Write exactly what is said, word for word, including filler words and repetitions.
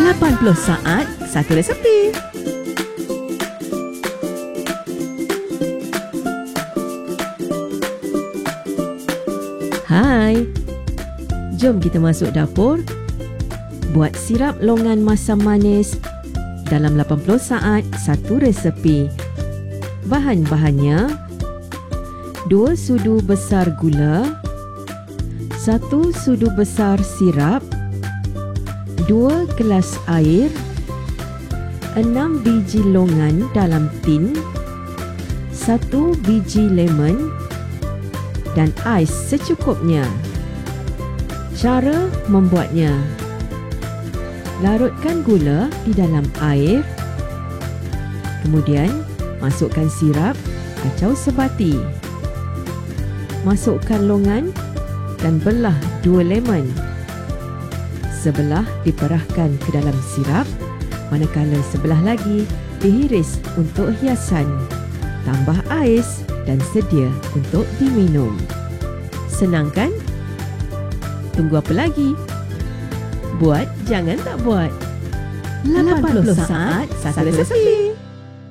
lapan puluh saat, satu resepi. Hai, jom kita masuk dapur. Buat sirap longan masam manis dalam lapan puluh saat, satu resepi. Bahan-bahannya: dua sudu besar gula, satu sudu besar sirap, dua gelas air, enam biji longan dalam tin, satu biji lemon dan ais secukupnya. Cara membuatnya: larutkan gula di dalam air, kemudian masukkan sirap, kacau sebati. Masukkan longan dan belah dua lemon. Sebelah diperahkan ke dalam sirap, manakala sebelah lagi dihiris untuk hiasan. Tambah ais dan sedia untuk diminum. Senang kan? Tunggu apa lagi? Buat jangan tak buat. lapan puluh saat, satu resepi.